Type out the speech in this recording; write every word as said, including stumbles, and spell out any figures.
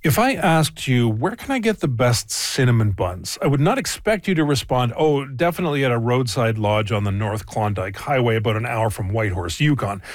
If I asked you, where can I get the best cinnamon buns? I would not expect you to respond, oh, definitely at a roadside lodge on the North Klondike Highway about an hour from Whitehorse, Yukon.